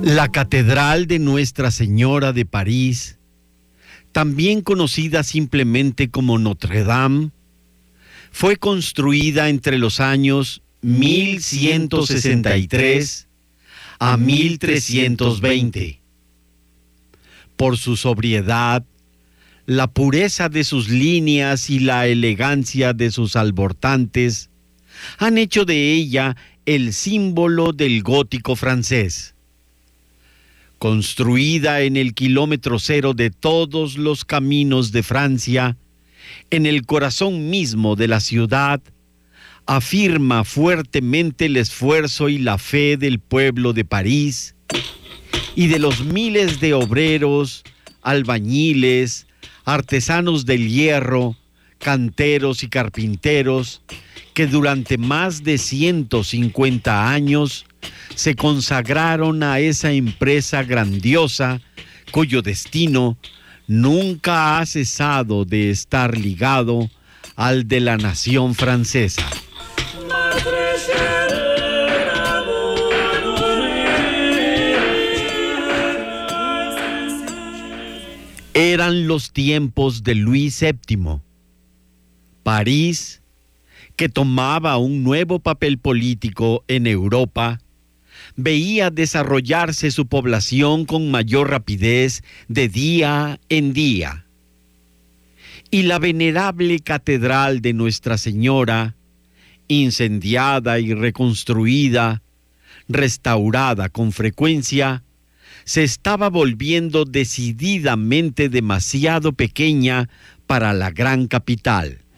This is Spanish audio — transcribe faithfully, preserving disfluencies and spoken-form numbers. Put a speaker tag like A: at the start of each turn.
A: La Catedral de Nuestra Señora de París, también conocida simplemente como Notre Dame, fue construida entre los años mil ciento sesenta y tres a mil trescientos veinte. Por su sobriedad, la pureza de sus líneas y la elegancia de sus albortantes han hecho de ella el símbolo del gótico francés. Construida en el kilómetro cero de todos los caminos de Francia, en el corazón mismo de la ciudad, afirma fuertemente el esfuerzo y la fe del pueblo de París y de los miles de obreros, albañiles, artesanos del hierro, canteros y carpinteros que durante más de ciento cincuenta años se consagraron a esa empresa grandiosa cuyo destino nunca ha cesado de estar ligado al de la nación francesa. Eran los tiempos de Luis séptimo. París, que tomaba un nuevo papel político en Europa, veía desarrollarse su población con mayor rapidez de día en día. Y la venerable catedral de Nuestra Señora, incendiada y reconstruida, restaurada con frecuencia, se estaba volviendo decididamente demasiado pequeña para la gran capital.